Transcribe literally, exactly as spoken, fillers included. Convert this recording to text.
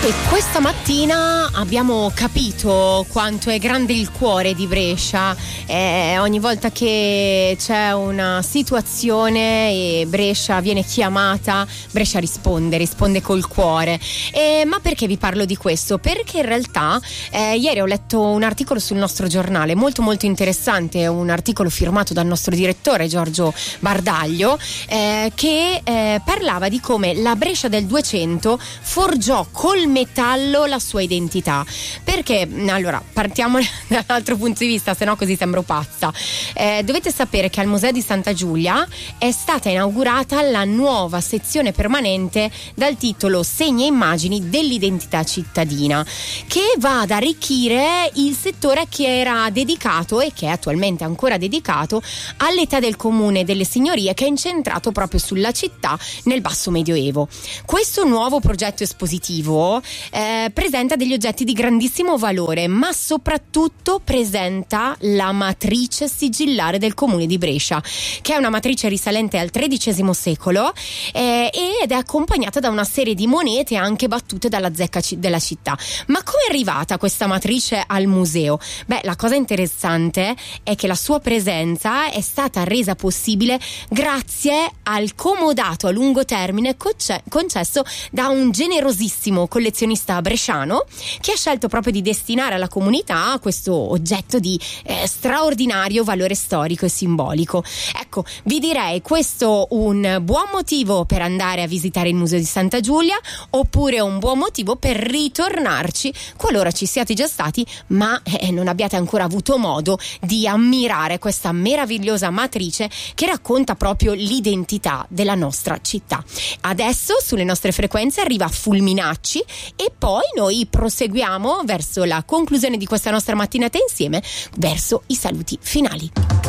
E questa mattina abbiamo capito quanto è grande il cuore di Brescia. Eh, ogni volta che c'è una situazione e Brescia viene chiamata, Brescia risponde, risponde col cuore. Eh, ma perché vi parlo di questo? Perché in realtà eh, ieri ho letto un articolo sul nostro giornale molto molto interessante, un articolo firmato dal nostro direttore Giorgio Bardaglio, eh, che eh, parlava di come la Brescia del duecento forgiò col metallo la sua identità. Perché, allora, partiamo dall'altro punto di vista, se no così sembro pazza. Eh, dovete sapere che al Museo di Santa Giulia è stata inaugurata la nuova sezione permanente dal titolo Segni e immagini dell'identità cittadina, che va ad arricchire il settore che era dedicato e che è attualmente ancora dedicato all'età del comune e delle signorie, che è incentrato proprio sulla città nel basso medioevo. Questo nuovo progetto espositivo eh, presenta degli oggetti di grandissimo valore, ma soprattutto presenta la matrice sigillare del comune di Brescia, che è una matrice risalente al tredicesimo secolo eh, ed è accompagnata da una serie di monete anche battute dalla zecca ci- della città. Ma come è arrivata questa matrice al museo? Beh, la cosa interessante è che la sua presenza è stata resa possibile grazie al comodato a lungo termine conce- concesso da un generosissimo collezionista bresciano, che ha scelto proprio di destinare alla comunità questo oggetto di eh, straordinario valore storico e simbolico. Ecco, vi direi questo un buon motivo per andare a visitare il Museo di Santa Giulia, oppure un buon motivo per ritornarci qualora ci siate già stati ma eh, non abbiate ancora avuto modo di ammirare questa meravigliosa matrice che racconta proprio l'identità della nostra città. Adesso sulle nostre frequenze arriva Fulminacci e poi noi proseguiamo verso la conclusione di questa nostra mattinata insieme, verso i saluti finali.